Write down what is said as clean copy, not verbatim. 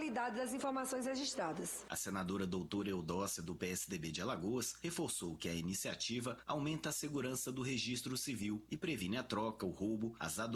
validade das informações registradas. A senadora doutora Eudócia, do PSDB de Alagoas, reforçou que a iniciativa aumenta a segurança do registro civil e previne a troca, o roubo, as